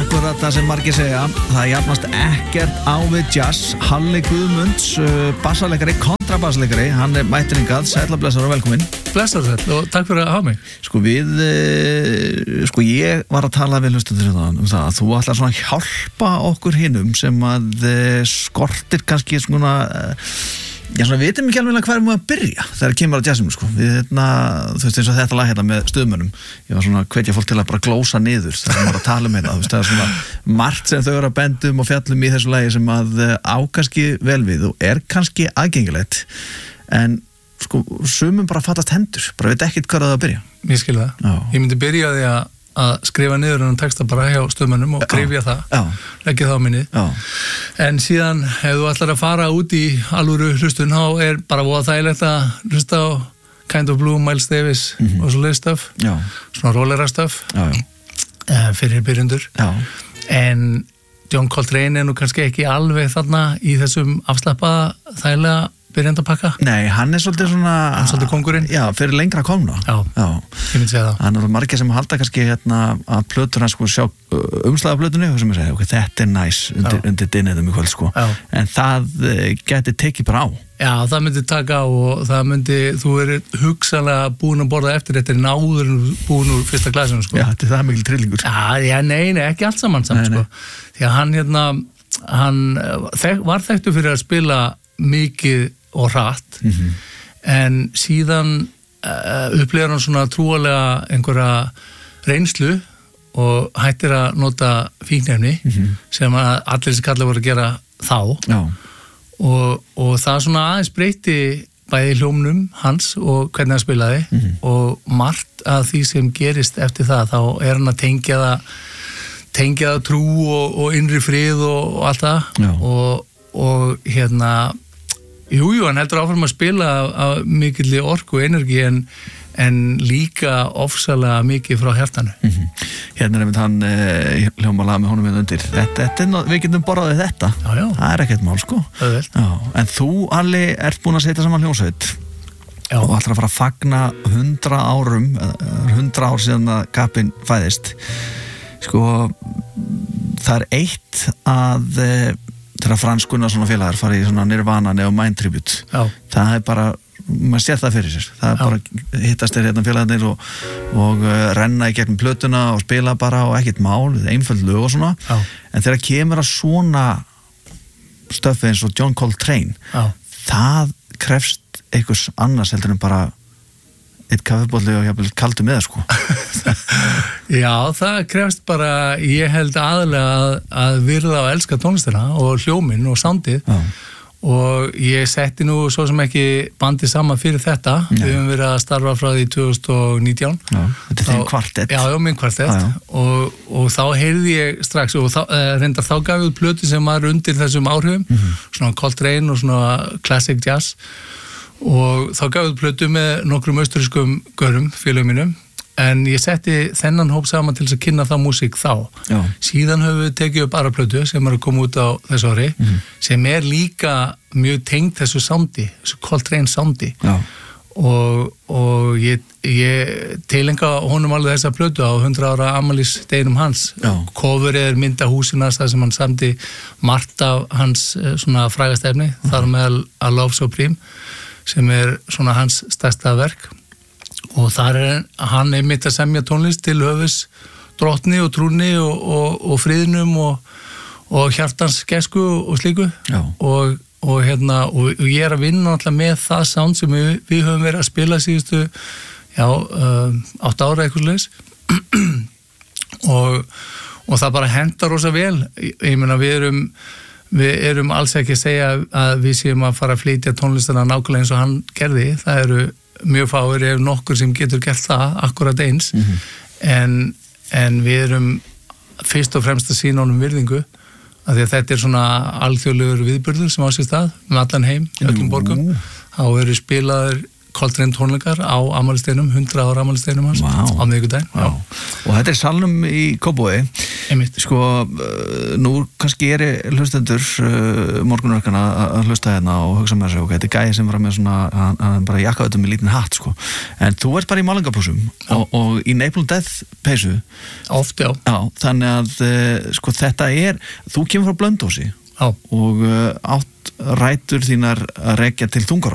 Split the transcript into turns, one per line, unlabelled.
akkurat það sem margir segja. Það jafnast ekkert á við jazz. Halli Guðmunds, bassaleikari, kontrabassaleikari, hann mættur hingað. Sæll og blessaður og velkominn.
Blessaður og takk fyrir að hafa mig.
Ég var að tala við hlustendur um það að þú ætlar svona að hjálpa okkur hinum sem að skortir kannski svona... við veitum ekki alveg hvað við að byrja þegar kemur á jazzinu, Við, þú veist eins og þetta lag hérna með stuðmönnum. Ég var svona að hvetja fólk til að bara glósa niður þegar maður að tala um þetta. Það er svona margt sem þau eru að bendum og fjallum í þessu lagi sem að á kannski vel við og kannski aðgengilegt. En sumum bara fattast hendur, bara veit ekkert hvað það að byrja.
Ég skil það. Já. Ég myndi byrja á því að skrifa niður en texta bara hjá stöðmönnum og grifja það, leggja það á minnið. En síðan ef þú ætlar að fara út í alvöru hlustun þá bara voða þægilegt að hlusta á Kind of Blue, Miles Davis og svo leið stöf, svona rollera stöf fyrir byrjundur. En John Coltrane nú kannski ekki alveg þarna í þessum afslappaða þægilega byrjandapakka. Nei, hann svolítið svona... Hann svolítið kóngurinn. Já, fyrir lengra komna. Já, ég myndi segja það. Hann
margir sem halda kannski að plötur hans sjá umslaga plötunni og sem segja, þetta næs undir dinniðum í kvöld, En það geti tekið bara á. Já, það myndi taka á og það myndi, þú hugsanlega búin að borða eftir þetta áður en búin úr fyrsta glasinu, Já, þetta það mikil trillingur. Já, nei, ekki allt saman samt, Því að hann var þekktur fyrir að spila mikið og hratt en síðan upplifir hann svona trúalega einhverja reynslu og hættir að nota fíknefni sem að allir þessi kallar voru að gera þá og það svona aðeins breyti bæði hljómnum hans og hvernig hann spilaði og margt af því sem gerist eftir það þá hann að tengja það trú og innri frið og allt það og Jú, hann heldur áfram að spila af mikilli orku og energi en líka ofsalega mikið frá hjartanu. Hérna einmitt hann hljómalaga með honum við undir. Við getum borðaði þetta. Já. Það ekkert mál, En þú, Alli, ert búin að setja saman hljómsveit og ætlar að fara að fagna 100 ár síðan að Kappinn fæðist. Það eitt að þegar Frans Gunnarsson og félagar fara í svona Nirvana og Mind Tribute. Það bara, maður sér það fyrir sér. Það bara hittast hérna félagarnir og renna í gegnum plötuna og spila bara og ekkert mál, einföld lög og svona. En þegar kemur að svona stöfi eins og John Coltrane, það krefst einhvers annars heldur en bara eitt kaffibólli og jafnvel kaldu með Já, það krefst bara, ég held aðalega að virða og elska tónlistina og hljóminn og soundið og ég setti nú svo sem ekki bandið saman fyrir þetta. Við höfum verið að starfa frá því 2019. Þetta þinn kvartett. Já, minn kvartett og þá heyrði ég strax og reyndar þá gaf ég út plötu sem var undir þessum áhrifum, svona Coltrane og svona classic jazz og þá gaf ég plötu með nokkrum austurískum görum, félögum mínum en ég setti þennan hóp saman til þess að kynna það músík þá. Síðan höfum við tekið upp aðra plötu sem að koma út á þessu ári sem líka mjög tengd þessu soundi, þessu Coltrane soundi og ég tilenga honum alveg þessa plötu á 100 ára afmælisdeginum hans. Coverið mynda húsina það sem hann samdi margt af hans svona frægasta efni, þar meðal A Love Supreme sem svona hans stærsta verk og þar hann einmitt að semja tónlist til höfus drottni og trúni og friðnum og hjartans gesku og slíku og ég að vinna alltaf með það sound sem við höfum verið að spila síðustu 8 ára eitthvað leis og það bara hendar rosa vel. Ég meina við erum alls ekki að segja að við séum að fara að flytja tónlistina nákvæmlega eins og hann gerði. Það eru mjög fáir ef nokkur sem getur gert það akkurat eins en við erum fyrst og fremst að sýna honum virðingu af því að þetta svona alþjóðlegur viðburður sem á sér stað með allan heim, öllum borgum. Þá eru spilaður
Coltrane tónleikar á afmælisdeginum, 100 ára afmælisdeginum hans á miðvikudaginn.
Og þetta salnum í Kópavogi. Sko, nú kannski hlustendur morgunverkana að hlusta hérna og hugsa með þessu, þetta er gæði sem var með svona, hann bara jakkaðum með lítinn hatt, sko. En þú ert bara í málingapúsum og í Napalm Death peysu.
Oft, já.
Já, þannig að, sko, þetta þú kemur frá Blönduósi og átt rætur þínar að rekja til Þungaróss.